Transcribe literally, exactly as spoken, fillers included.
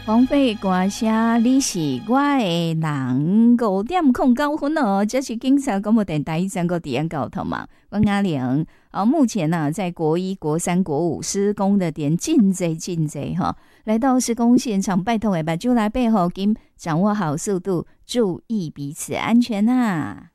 王菲歌声你是我的人，五点空九分哦，这是警察广播电台三个点交通嘛，我阿玲。哦，目前呢、啊，在国一、国三、国五施工的点进贼进贼哈，来到施工现场，拜托诶，把就来背后跟掌握好速度，注意彼此安全呐、啊。